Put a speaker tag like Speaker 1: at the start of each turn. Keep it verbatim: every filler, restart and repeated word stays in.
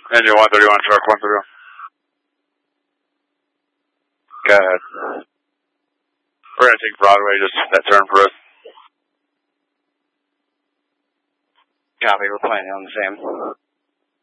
Speaker 1: Engine one thirty-one, truck one thirty-one. Go ahead. We're going to take Broadway, just that turn for us.
Speaker 2: Copy, we're planning on the same.